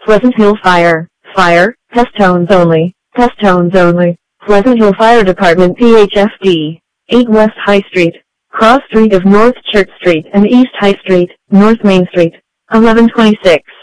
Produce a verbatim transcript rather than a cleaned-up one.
Pleasant Hill Fire, Fire, Pest Tones Only, Pest Tones Only. Pleasant Hill Fire Department P H F D, eight West High Street, cross street of North Church Street and East High Street, North Main Street, eleven twenty-six.